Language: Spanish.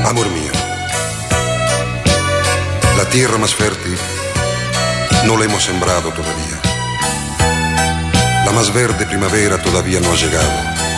Amor mío, la tierra más fértil no la hemos sembrado todavía. La más verde primavera todavía no ha llegado.